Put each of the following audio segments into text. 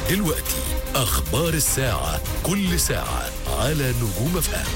دلوقتي أخبار الساعة، كل ساعة على نجوم FM.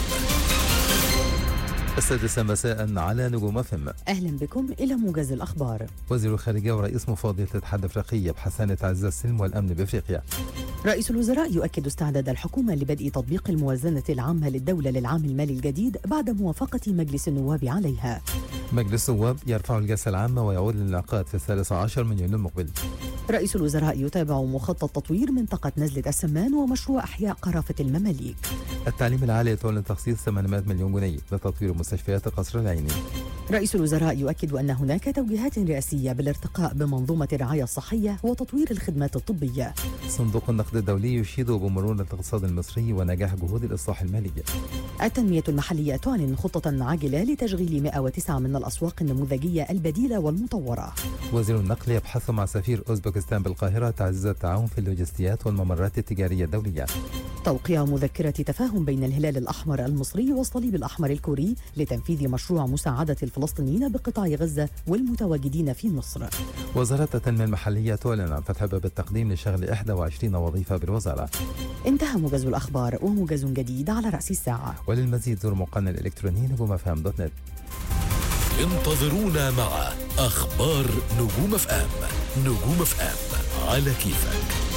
6 مساء على نجوم FM. أهلا بكم إلى موجز الأخبار. وزير الخارجية ورئيس مفوضية الاتحاد الأفريقي يبحثان تعزيز السلم والأمن بأفريقيا. رئيس الوزراء يؤكد استعداد الحكومة لبدء تطبيق الموازنة العامة للدولة للعام المالي الجديد بعد موافقة مجلس النواب عليها. مجلس النواب يرفع الجلسة العامة ويعود للانعقاد في 13 من يونيو المقبل. رئيس الوزراء يتابع مخطط تطوير منطقة نزلة السمان ومشروع إحياء قرافة المماليك. التعليم العالي تعلن تخصيص 800 مليون جنيه لتطوير مستشفيات القصر العيني. رئيس الوزراء يؤكد أن هناك توجيهات رئاسية بالارتقاء بمنظومة الرعاية الصحية وتطوير الخدمات الطبية. صندوق النقد الدولي يشيد بمرونة الاقتصاد المصري ونجاح جهود الإصلاح المالي. التنمية المحلية تعلن خطة عاجلة لتشغيل 109 من الأسواق النموذجية البديلة والمطورة. وزير النقل يبحث مع سفير أوزبكستان بالقاهرة تعزيز التعاون في اللوجستيات والممرات التجارية الدولية. توقيع مذكرة تفاهم بين الهلال الأحمر المصري والصليب الأحمر الكوري لتنفيذ مشروع مساعدة الفلسطينيين بقطاع غزة والمتواجدين في مصر. وزارة التنمية المحلية تعلن عن فتح باب التقديم لشغل 21 وظيفة بالوزارة. انتهى موجز الأخبار، وموجز جديد على رأس الساعة. وللمزيد زوروا موقعنا الإلكتروني نجومفم.net. انتظرونا مع أخبار نجوم FM. نجوم FM على كيفك.